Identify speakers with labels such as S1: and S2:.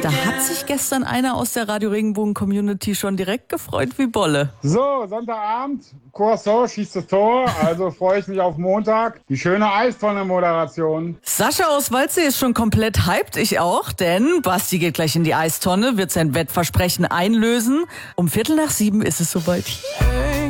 S1: Da hat sich gestern einer aus der Radio Regenbogen-Community schon direkt gefreut wie Bolle.
S2: So, Sonntagabend, Corso schießt das Tor, also freue ich mich auf Montag. Die schöne Eistonne-Moderation.
S1: Sascha aus Waldsee ist schon komplett hyped, ich auch, denn Basti geht gleich in die Eistonne, wird sein Wettversprechen einlösen. Um 6:15 ist es soweit.